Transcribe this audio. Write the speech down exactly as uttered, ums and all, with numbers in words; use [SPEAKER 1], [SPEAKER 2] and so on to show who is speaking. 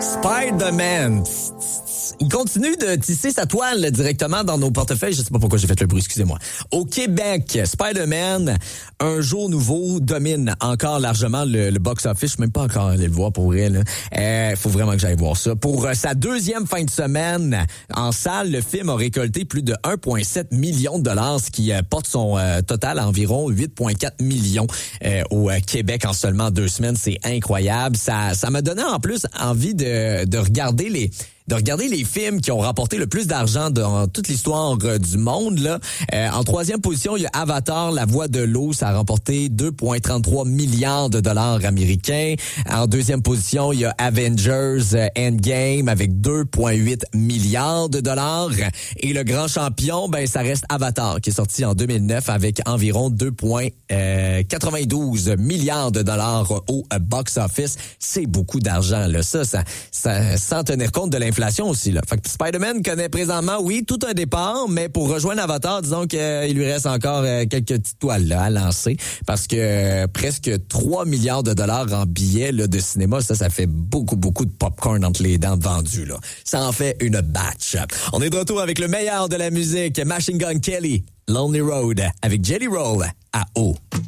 [SPEAKER 1] Spider-Man. Il continue de tisser sa toile directement dans nos portefeuilles. Je sais pas pourquoi j'ai fait le bruit, excusez-moi. Au Québec, Spider-Man, Un jour nouveau, domine encore largement le, le box-office. Je suis même pas encore allé le voir pour vrai. Il euh, faut vraiment que j'aille voir ça. Pour euh, sa deuxième fin de semaine en salle, le film a récolté plus de un virgule sept million de dollars, ce qui euh, porte son euh, total à environ huit virgule quatre millions euh, au euh, Québec en seulement deux semaines. C'est incroyable. Ça, ça m'a donné en plus envie de, de regarder les... de regarder les films qui ont rapporté le plus d'argent dans toute l'histoire euh, du monde. Là. Euh, en troisième position, il y a Avatar, La Voix de l'eau. Ça a remporté deux virgule trente-trois milliards de dollars américains. En deuxième position, il y a Avengers euh, Endgame avec deux virgule huit milliards de dollars. Et le grand champion, ben ça reste Avatar, qui est sorti en deux mille neuf avec environ deux virgule quatre-vingt-douze milliards de dollars au euh, box-office. C'est beaucoup d'argent, là. Ça, ça, ça, sans tenir compte de l'inflation aussi, là. Fait que Spider-Man connaît présentement, oui, tout un départ, mais pour rejoindre Avatar, disons qu'il euh, lui reste encore euh, quelques petites toiles là, à lancer, parce que euh, presque trois milliards de dollars en billets là, de cinéma, ça, ça fait beaucoup, beaucoup de popcorn entre les dents de vendu, là. Ça en fait une batch. On est de retour avec le meilleur de la musique, Machine Gun Kelly, Lonely Road, avec Jelly Roll à eau.